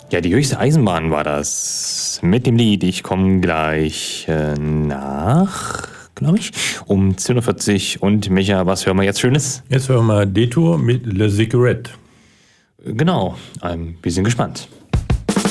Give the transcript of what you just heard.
Ja, die höchste Eisenbahn war das. Mit dem Lied Ich komme gleich nach, glaube ich, um 10:40 Uhr. Und Micha, was hören wir jetzt Schönes? Jetzt hören wir Detour mit Le Cigarette. Genau, wir sind gespannt.